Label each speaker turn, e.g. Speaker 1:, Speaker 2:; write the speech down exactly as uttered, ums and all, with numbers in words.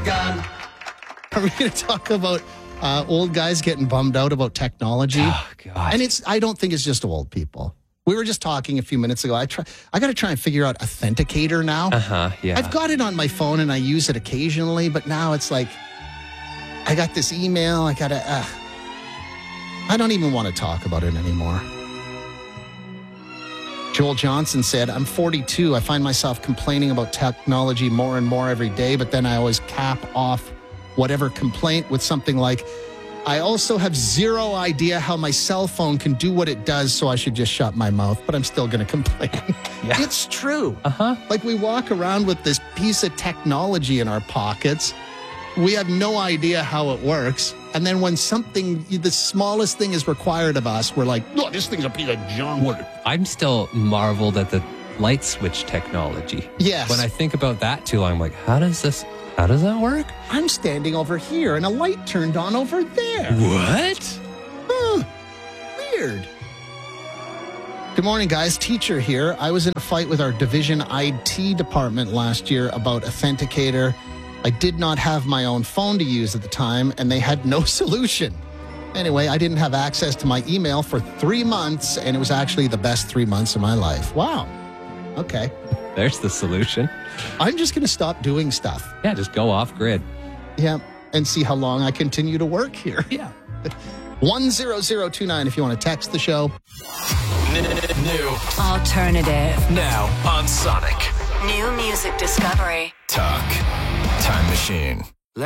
Speaker 1: gun.
Speaker 2: Are we going to talk about uh, old guys getting bummed out about technology?
Speaker 3: Oh, God.
Speaker 2: And it's I don't think it's just old people. We were just talking a few minutes ago. I try. I got to try and figure out Authenticator now.
Speaker 3: Uh-huh, yeah.
Speaker 2: I've got it on my phone and I use it occasionally, but now it's like I got this email. I got to. Uh, I don't even want to talk about it anymore. Joel Johnson said, I'm forty-two. I find myself complaining about technology more and more every day, but then I always cap off whatever complaint with something like, I also have zero idea how my cell phone can do what it does, so I should just shut my mouth, but I'm still going to complain.
Speaker 3: Yeah.
Speaker 2: It's true.
Speaker 3: Uh-huh.
Speaker 2: Like we walk around with this piece of technology in our pockets. We have no idea how it works. And then when something, the smallest thing is required of us, we're like, oh, this thing's a piece of junk.
Speaker 3: I'm still marveled at the light switch technology.
Speaker 2: Yes.
Speaker 3: When I think about that tool, I'm like, how does this, how does that work?
Speaker 2: I'm standing over here and a light turned on over there.
Speaker 3: What?
Speaker 2: Huh. Weird. Good morning, guys. Teacher here. I was in a fight with our division I T department last year about Authenticator. I did not have my own phone to use at the time, and they had no solution. Anyway, I didn't have access to my email for three months, and it was actually the best three months of my life. Wow. Okay.
Speaker 3: There's the solution.
Speaker 2: I'm just going to stop doing stuff.
Speaker 3: Yeah, just go off grid.
Speaker 2: Yeah, and see how long I continue to work here.
Speaker 3: Yeah.
Speaker 2: one zero zero two nine if you want to text the show.
Speaker 1: New.
Speaker 4: Alternative.
Speaker 1: Now on Sonic.
Speaker 4: New music discovery.
Speaker 1: Talk. Time Machine.